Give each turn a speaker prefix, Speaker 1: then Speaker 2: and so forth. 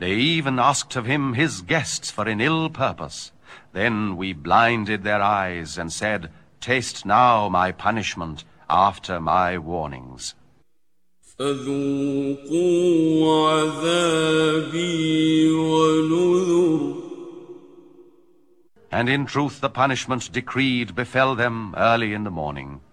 Speaker 1: They even asked of him his guests for an ill purpose. Then we blinded their eyes and said, Taste now my punishment after my warnings.
Speaker 2: فذوقوا عذابي ونذر.
Speaker 1: And in truth the punishment decreed befell them early in the morning.